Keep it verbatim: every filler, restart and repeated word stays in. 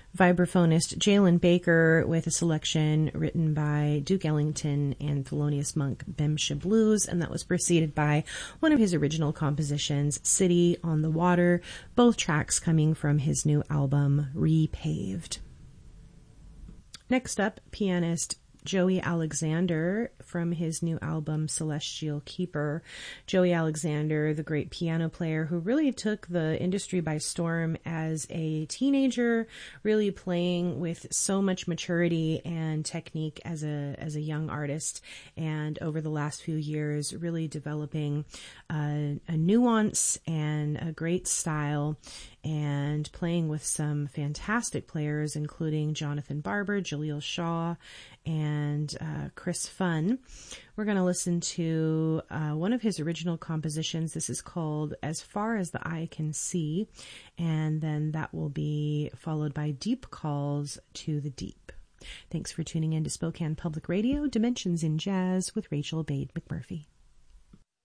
vibraphonist Jalen Baker with a selection written by Duke Ellington and Thelonious Monk, Bemsha Blues, and that was preceded by one of his original compositions, City on the Water, both tracks coming from his new album, Repaved. Next up, pianist Joey Alexander from his new album Celestial Keeper. Joey Alexander, the great piano player who really took the industry by storm as a teenager, really playing with so much maturity and technique as a as a young artist, and over the last few years really developing uh, a nuance and a great style, and playing with some fantastic players, including Jonathan Barber, Jaleel Shaw, and uh, Chris Funn. We're going to listen to uh, one of his original compositions. This is called As Far as the Eye Can See, and then that will be followed by Deep Calls to the Deep. Thanks for tuning in to Spokane Public Radio, Dimensions in Jazz with Rachel Bade McMurphy.